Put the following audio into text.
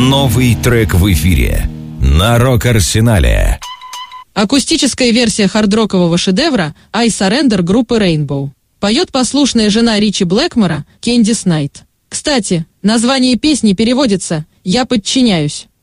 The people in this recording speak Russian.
Новый трек в эфире на Рок-Арсенале. Акустическая версия хардрокового шедевра «I Surrender» группы Rainbow. Поет послушная жена Ричи Блэкмора, Кэндис Найт. Кстати, название песни переводится «Я подчиняюсь».